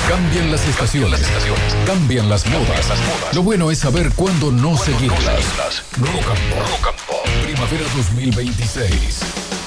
Cambian las estaciones, cambian las modas. Lo bueno es saber cuándo no seguirlas. Rock and Pop. Primavera 2026.